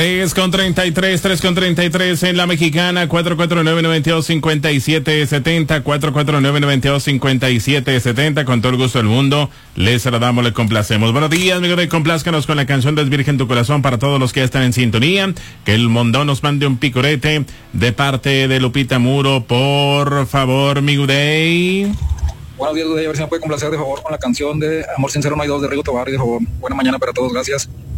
3:33 en la Mexicana, 449-9257-70, 449-9257-70, con todo el gusto del mundo, les saludamos, les complacemos. Buenos días, amigo de Complázcanos con la canción Desvirgen tu corazón para todos los que ya están en sintonía, que el mondón nos mande un picorete de parte de Lupita Muro, por favor, mi Gudey. Buenos días, Gudey, a ver si me puede complacer de favor con la canción de Amor Sincero No Hay Dos de Rigo Tobar, de favor. Buena mañana para todos, gracias.